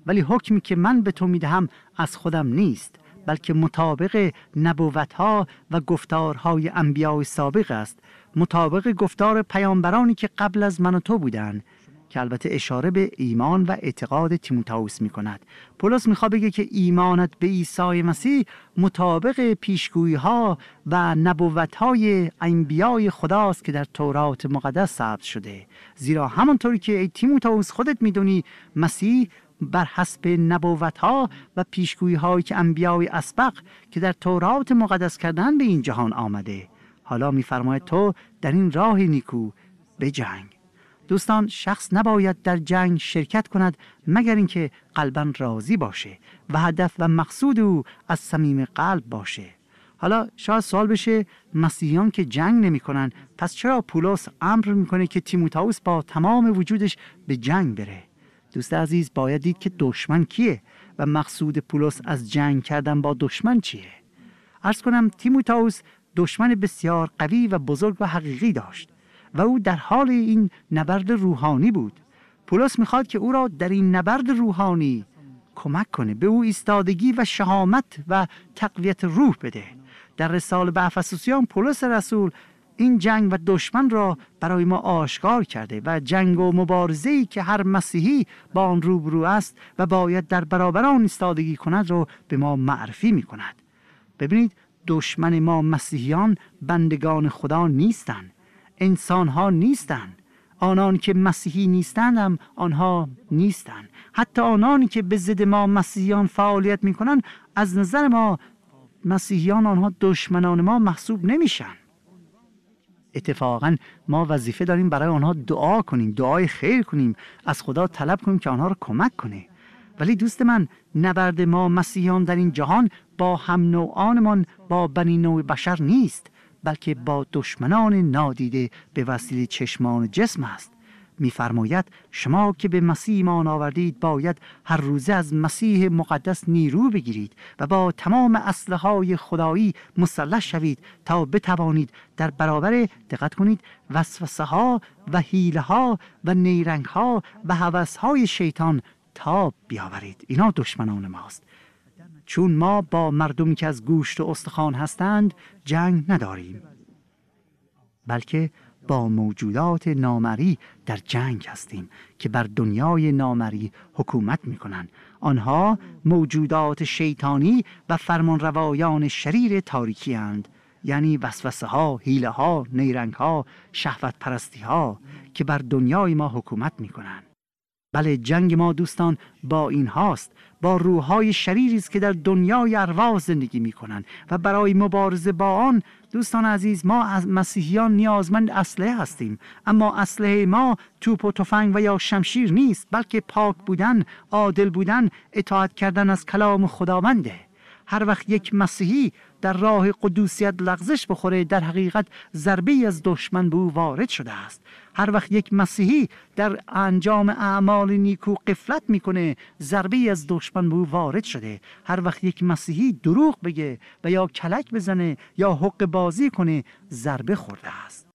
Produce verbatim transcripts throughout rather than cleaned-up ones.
ولی حکمی که من به تو میدهم از خودم نیست، بلکه مطابق نبوت‌ها و گفتارهای انبیاء سابق است، مطابق گفتار پیامبرانی که قبل از من و تو بودند، که البته اشاره به ایمان و اعتقاد تیموتائوس می کند. پولس می خواد بگه که ایمانت به عیسی مسیح مطابق پیشگویی ها و نبوت های انبیاء خداست که در تورات مقدس ثبت شده، زیرا همونطوری که ای تیموتائوس خودت میدونی مسیح بر حسب نبوت ها و پیشگویی هایی که انبیاء اسبق که در تورات مقدس کردن به این جهان آمده. حالا میفرماید تو در این راه نیکو بجنگ. دوستان، شخص نباید در جنگ شرکت کند مگر اینکه قلباً راضی باشه و هدف و مقصود او از صمیم قلب باشه. حالا شاید سوال بشه مسیحیان که جنگ نمی کنن، پس چرا پولس امر میکنه که تیموتائوس با تمام وجودش به جنگ بره؟ دوست عزیز، باید دید که دشمن کیه و مقصود پولس از جنگ کردن با دشمن چیه. عرض کنم تیموتائوس دشمن بسیار قوی و بزرگ و حقیقی داشت و او در حال این نبرد روحانی بود. پولس میخواد که او را در این نبرد روحانی کمک کنه، به او ایستادگی و شهامت و تقویت روح بده. در رساله به افسوسیان پولس رسول این جنگ و دشمن را برای ما آشکار کرده و جنگ و مبارزه‌ای که هر مسیحی با آن روبرو است و باید در برابر آن ایستادگی کند را به ما معرفی میکند. ببینید، دشمن ما مسیحیان بندگان خدا نیستند، انسان‌ها نیستند. آنان که مسیحی نیستند هم آنها نیستند. حتی آنانی که به ضد ما مسیحیان فعالیت میکنند از نظر ما مسیحیان آنها دشمنان ما محسوب نمیشن. اتفاقا ما وظیفه داریم برای آنها دعا کنیم، دعای خیر کنیم، از خدا طلب کنیم که آنها را کمک کنه. ولی دوست من، نبرد ما مسیحیان در این جهان با هم نوعانمان، با بنی نوع بشر نیست، بلکه با دشمنان نادیده به وسیله چشمان جسم است. می‌فرماید شما که به مسیح ایمان آوردید باید هر روزه از مسیح مقدس نیرو بگیرید و با تمام اسلحه‌های خدایی مسلح شوید تا بتوانید در برابر، دقت کنید، وسوسه‌ها و حیله‌ها و نیرنگ‌ها و هوس‌های شیطان تاب بیاورید. اینا دشمنان ماست. چون ما با مردمی که از گوشت و استخوان هستند جنگ نداریم، بلکه با موجودات نامری در جنگ هستیم که بر دنیای نامری حکومت می‌کنند. آنها موجودات شیطانی و فرمانروایان شریر تاریکی اند، یعنی وسوسه ها، حیله ها، نیرنگ ها، شهوت پرستی ها که بر دنیای ما حکومت می‌کنند. بله، جنگ ما دوستان با این هاست، با روح‌های شریری است که در دنیای ارواح زندگی می‌کنند و برای مبارزه با آن دوستان عزیز ما از مسیحیان نیازمند اسلحه هستیم. اما اسلحه ما توپ و تفنگ و یا شمشیر نیست، بلکه پاک بودن، عادل بودن، اطاعت کردن از کلام خداونده. هر وقت یک مسیحی در راه قدوسیت لغزش بخوره، در حقیقت ضربه‌ای از دشمن به او وارد شده است. هر وقت یک مسیحی در انجام اعمال نیکو غفلت میکنه، ضربه‌ای از دشمن به او وارد شده. هر وقت یک مسیحی دروغ بگه و یا کلک بزنه یا حق بازی کنه، ضربه خورده است.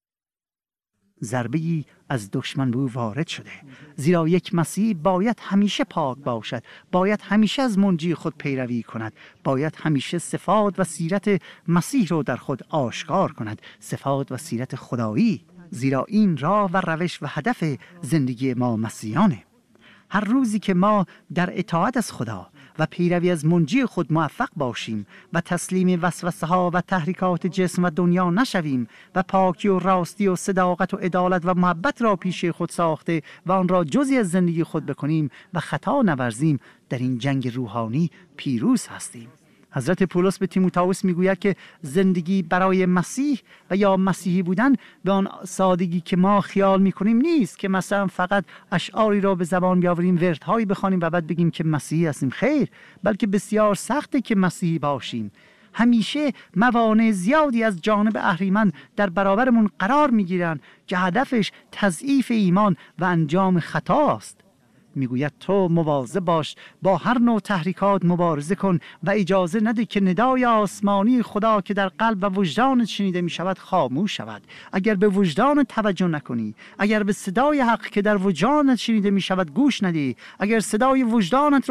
ضربه‌ای از دشمن به او وارد شده. زیرا یک مسیحی باید همیشه پاک باشد، باید همیشه از منجی خود پیروی کند، باید همیشه صفات و سیرت مسیح رو در خود آشکار کند، صفات و سیرت خدایی. زیرا این راه و روش و هدف زندگی ما مسیحیانه. هر روزی که ما در اطاعت از خدا و پیروی از منجی خود موفق باشیم و تسلیم وسوسه ها و تحریکات جسم و دنیا نشویم و پاکی و راستی و صداقت و عدالت و محبت را پیش خود ساخته و آن را جزئی از زندگی خود بکنیم و خطا نورزیم، در این جنگ روحانی پیروز هستیم. حضرت پولس به تیموتائوس میگوید که زندگی برای مسیح و یا مسیحی بودن به آن سادگی که ما خیال میکنیم نیست، که مثلا فقط اشعاری را به زبان بیاوریم، وردهایی بخوانیم و بعد بگیم که مسیحی هستیم. خیر، بلکه بسیار سخته که مسیحی باشیم. همیشه موانع زیادی از جانب اهریمن در برابرمون قرار میگیرن که هدفش تضعیف ایمان و انجام خطاست. میگوید تو مواظب باش، با هر نوع تحریکات مبارزه کن و اجازه نده که ندای آسمانی خدا که در قلب و وجدان شنیده می شود خاموش شود. اگر به وجدان توجه نکنی، اگر به صدای حق که در وجدان شنیده می شود گوش ندی، اگر صدای وجدانت